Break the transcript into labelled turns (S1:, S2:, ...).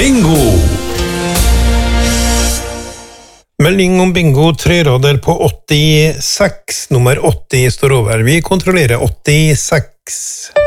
S1: Bingo! Melding om bingo, 3 rader på 86. Nummer 80 står over. Vi kontrollerer 86.